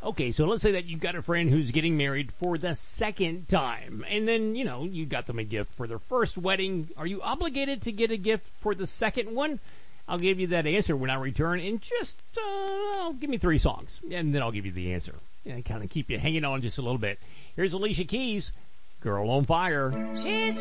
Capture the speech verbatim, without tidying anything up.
Okay, so let's say that you've got a friend who's getting married for the second time, and then, you know, you got them a gift for their first wedding. Are you obligated to get a gift for the second one? I'll give you that answer when I return in just, uh, give me three songs, and then I'll give you the answer. And kind of keep you hanging on just a little bit. Here's Alicia Keys, Girl on Fire. She's